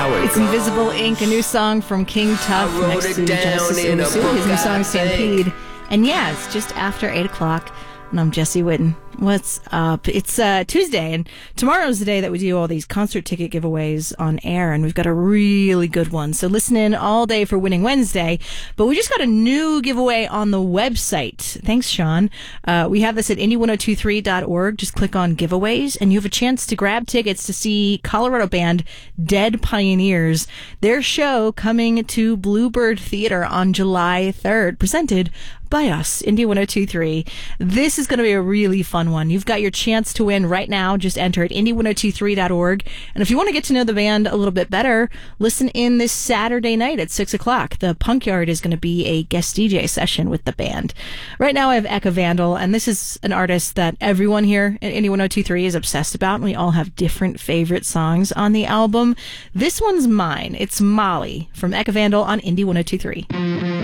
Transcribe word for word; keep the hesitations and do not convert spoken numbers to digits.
how it It's goes. Invisible Ink, a new song from King Tough I wrote next it to down Genesis in a Owusu, book, his new song I Stampede. And yeah, it's just after eight o'clock, and I'm Jesse Whitten. What's up? It's uh, Tuesday, and tomorrow's the day that we do all these concert ticket giveaways on air, and we've got a really good one. So listen in all day for Winning Wednesday. But we just got a new giveaway on the website. Thanks, Sean. Uh, we have this at indie ten twenty-three dot org. Just click on giveaways, and you have a chance to grab tickets to see Colorado band Dead Pioneers. Their show coming to Bluebird Theater on July third, presented by us, Indie ten twenty-three. This is going to be a really fun one. You've got your chance to win right now. Just enter at indie ten twenty-three dot org. And if you want to get to know the band a little bit better, listen in this Saturday night at six o'clock. The Punk Yard is going to be a guest D J session with the band. Right now I have Eka Vandal, and this is an artist that everyone here at Indie ten twenty-three is obsessed about, and we all have different favorite songs on the album. This one's mine. It's Molly from Eka Vandal on Indie ten twenty-three.